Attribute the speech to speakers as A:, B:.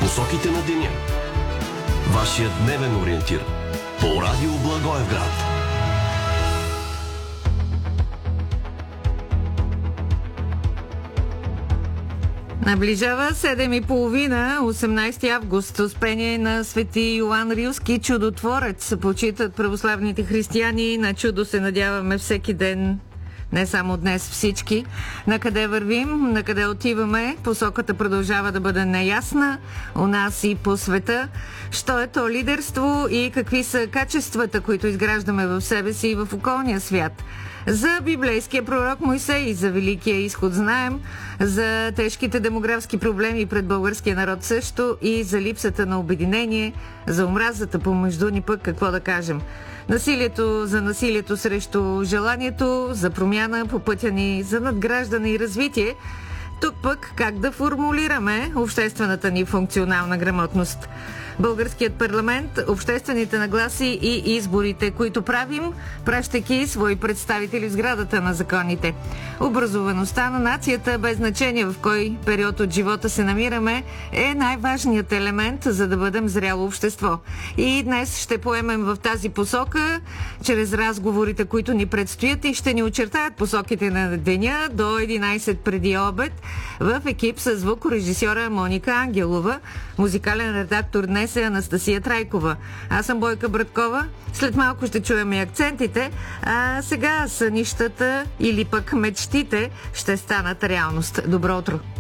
A: Посоките на деня. Вашият дневен ориентир по Радио Благоевград.
B: Наближава 7:30, 18 август, успение на свети Йоан Рилски, чудотворец. Почитат православните християни. На чудо се надяваме всеки ден, не само днес всички. На къде вървим, на къде отиваме, посоката продължава да бъде неясна у нас и по света. Що е то лидерство и какви са качествата, които изграждаме в себе си и в околния свят. За библейския пророк Мойсей и за Великия изход знаем, за тежките демографски проблеми пред българския народ също и за липсата на обединение, за омразата помежду ни пък какво да кажем. Насилието срещу желанието за промяна по пътя ни за надграждане и развитие. Тук пък как да формулираме обществената ни функционална грамотност. Българският парламент, обществените нагласи и изборите, които правим, пращайки свои представители в сградата на законите. Образоваността на нацията, без значение в кой период от живота се намираме, е най-важният елемент, за да бъдем зряло общество. И днес ще поемем в тази посока, чрез разговорите, които ни предстоят и ще ни очертаят посоките на деня до 11 преди обед, в екип с звукорежисьора Моника Ангелова, музикален редактор днес е Анастасия Трайкова. Аз съм Бойка Браткова. След малко ще чуем и акцентите, а сега сънищата или пък мечтите ще станат реалност. Добро утро!